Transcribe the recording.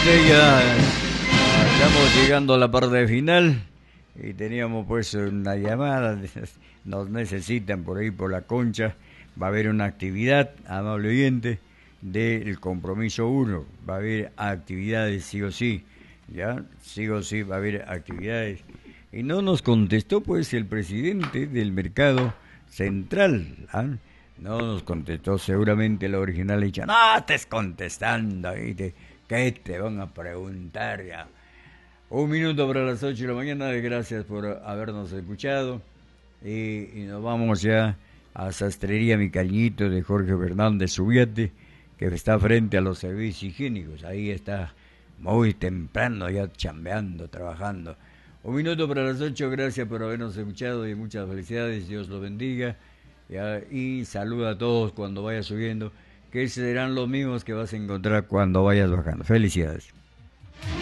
gente, ya estamos llegando a la parte final y teníamos pues una llamada, nos necesitan por ahí por la Concha, va a haber una actividad, amable oyente, del compromiso 1, va a haber actividades sí o sí, ya, sí o sí va a haber actividades. Y no nos contestó pues el presidente del mercado central, ¿ah? No nos contestó, seguramente la original le dicho, no estés contestando, ¿viste? ¿Qué te van a preguntar ya? 1 minuto para las 8 de la mañana, gracias por habernos escuchado y nos vamos ya a Sastrería Mi Cañito de Jorge Fernández Subiate, que está frente a los servicios higiénicos, ahí está muy temprano ya chambeando, trabajando. 1 minuto para las 8, gracias por habernos escuchado y muchas felicidades, Dios los bendiga. Ya, y saluda a todos cuando vayas subiendo, que serán los mismos que vas a encontrar cuando vayas bajando. Felicidades.